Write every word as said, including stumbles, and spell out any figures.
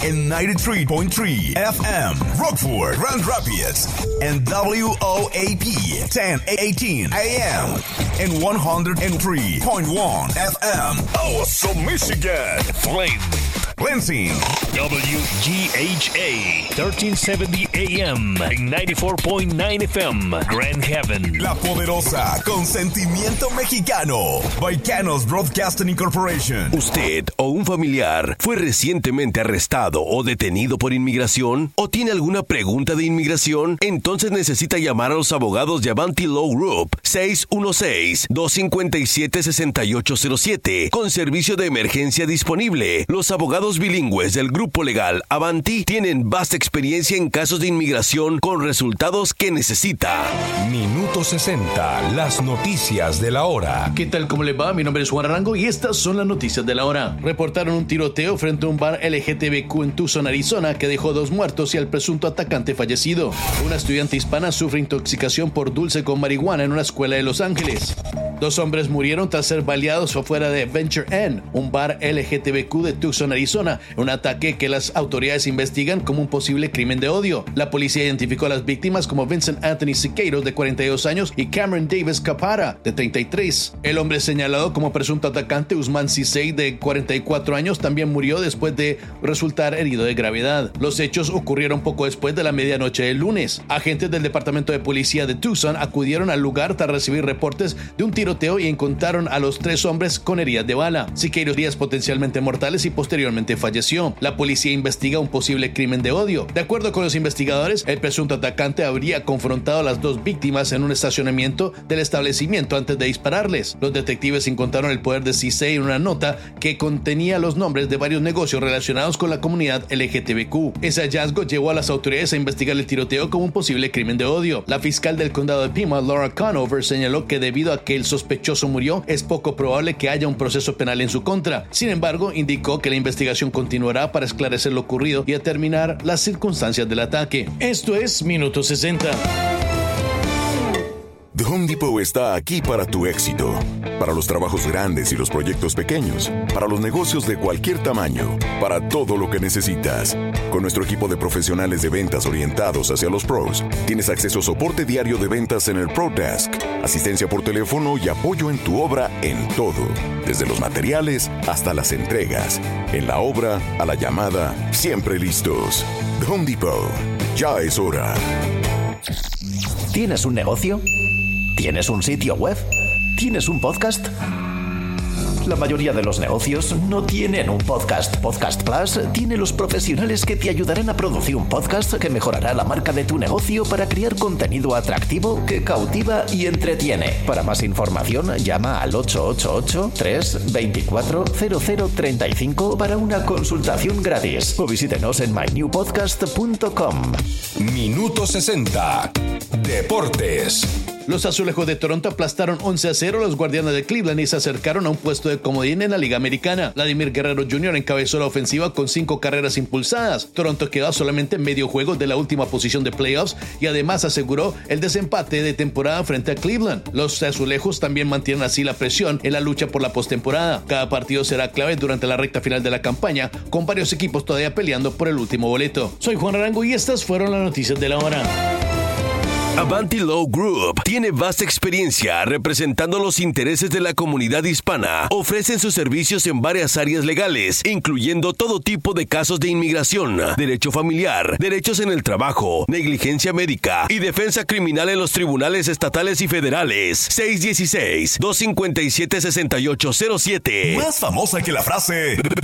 en ninety-three point three F M, Rockford, Grand Rapids, and W O A P ten eighteen A M, and one oh three point one F M, Awesome, Michigan, Flint, Lansing, W G H A thirteen seventy A M, and ninety-four point nine F M, Grand Haven. La poderosa, con sentimiento mexicano, Baicanos Broadcasting Incorporation. ¿Usted o un familiar fue recientemente arrestado o detenido por inmigración? ¿O tiene alguna pregunta de inmigración? Entonces necesita llamar a los abogados de Avanti Law Group seis uno seis, dos cinco siete, seis ocho cero siete con servicio de emergencia disponible. Los abogados bilingües del grupo legal Avanti tienen vasta experiencia en casos de inmigración con resultados que necesita. Minuto sesenta, las noticias de la hora. ¿Qué tal? ¿Cómo les va? Mi nombre es Juan Arango y estas son las noticias de la hora. Reportaron un tiroteo frente a un bar L G T B Q en Tucson, Arizona, que dejó dos muertos y al presunto atacante fallecido. Una estudiante hispana sufre intoxicación por dulce con marihuana en una escuela de Los Ángeles. Dos hombres murieron tras ser baleados afuera de Venture Inn, un bar L G T B Q de Tucson, Arizona, un ataque que las autoridades investigan como un posible crimen de odio. La policía identificó a las víctimas como Vincent Anthony Siqueiros, de cuarenta y dos años, y Cameron Davis Capara, de treinta y tres. El hombre señalado como presunto atacante, Usman Cisey, de cuarenta y cuatro años, también murió después de resultar herido de gravedad. Los hechos ocurrieron poco después de la medianoche del lunes. Agentes del Departamento de Policía de Tucson acudieron al lugar tras recibir reportes de un tiroteo y encontraron a los tres hombres con heridas de bala. Siqueiros heridas potencialmente mortales y posteriormente falleció. La policía investiga un posible crimen de odio. De acuerdo con los investigadores, el presunto atacante habría confrontado a las dos víctimas en un estacionamiento del establecimiento antes de dispararles. Los detectives encontraron el poder de Cisey en una nota que contenía los nombres de varios negocios relacionados con la comunidad L G T B Q. Ese hallazgo llevó a las autoridades a investigar el tiroteo como un posible crimen de odio. La fiscal del condado de Pima, Laura Conover, señaló que debido a que el sospechoso murió, es poco probable que haya un proceso penal en su contra. Sin embargo, indicó que la investigación continuará para esclarecer lo ocurrido y determinar las circunstancias del ataque. Esto es Minuto sesenta. The Home Depot está aquí para tu éxito. Para los trabajos grandes y los proyectos pequeños. Para los negocios de cualquier tamaño. Para todo lo que necesitas. Con nuestro equipo de profesionales de ventas orientados hacia los pros, tienes acceso a soporte diario de ventas en el Pro Desk, asistencia por teléfono y apoyo en tu obra en todo. Desde los materiales hasta las entregas. En la obra, a la llamada, siempre listos. The Home Depot. Ya es hora. ¿Tienes un negocio? ¿Tienes un sitio web? ¿Tienes un podcast? La mayoría de los negocios no tienen un podcast. Podcast Plus tiene los profesionales que te ayudarán a producir un podcast que mejorará la marca de tu negocio para crear contenido atractivo que cautiva y entretiene. Para más información, llama al ocho ocho ocho, tres dos cuatro, cero cero tres cinco para una consultación gratis o visítenos en my new podcast punto com. Minuto sesenta. Deportes. Los Azulejos de Toronto aplastaron once a cero a los Guardianes de Cleveland y se acercaron a un puesto de comodín en la Liga Americana. Vladimir Guerrero junior encabezó la ofensiva con cinco carreras impulsadas. Toronto quedó solamente en medio juego de la última posición de playoffs y además aseguró el desempate de temporada frente a Cleveland. Los Azulejos también mantienen así la presión en la lucha por la postemporada. Cada partido será clave durante la recta final de la campaña, con varios equipos todavía peleando por el último boleto. Soy Juan Arango y estas fueron las noticias de la hora. Avanti Law Group tiene vasta experiencia representando los intereses de la comunidad hispana. Ofrecen sus servicios en varias áreas legales, incluyendo todo tipo de casos de inmigración, derecho familiar, derechos en el trabajo, negligencia médica y defensa criminal en los tribunales estatales y federales. seis uno seis, dos cinco siete, seis ocho cero siete. Más famosa que la frase